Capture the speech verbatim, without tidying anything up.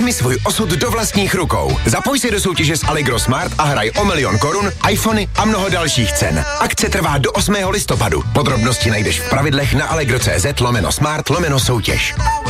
Vezmi svůj osud do vlastních rukou. Zapoj se do soutěže s Allegro Smart a hraj o milion korun, iPhony a mnoho dalších cen. Akce trvá do osmého listopadu. Podrobnosti najdeš v pravidlech na allegro tečka cz lomeno smart lomeno soutěž.